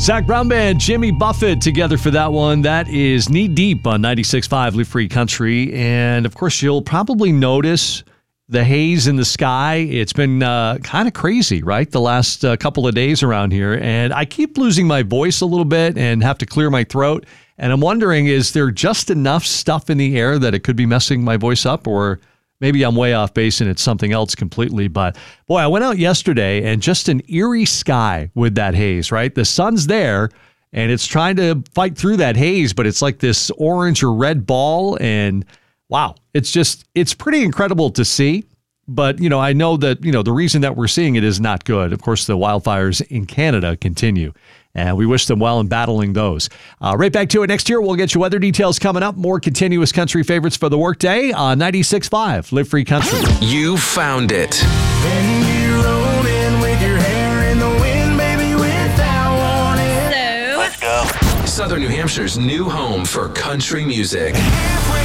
Zach Brown Band, Jimmy Buffett together for that one. That is Knee Deep on 96.5 Live Free Country. And of course, you'll probably notice the haze in the sky. It's been kind of crazy, right? The last couple of days around here. And I keep losing my voice a little bit and have to clear my throat. And I'm wondering, is there just enough stuff in the air that it could be messing my voice up? Or maybe I'm way off base and it's something else completely. But boy, I went out yesterday and just an eerie sky with that haze, right? The sun's there and it's trying to fight through that haze, but it's like this orange or red ball. And wow, it's pretty incredible to see. But, I know that, the reason that we're seeing it is not good. Of course, the wildfires in Canada continue. And we wish them well in battling those. Right back to it next year. We'll get you weather details coming up. More continuous country favorites for the workday on 96.5 Live Free Country. You found it. When you roll in with your hair in the wind, baby, without warning. So, Southern New Hampshire's new home for country music.